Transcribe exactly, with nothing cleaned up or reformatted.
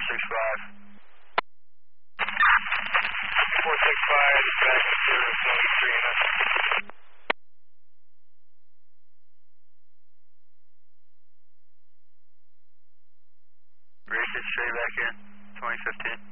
six five. four six five, back to zero twenty-three and up. Race it straight back in, twenty fifteen.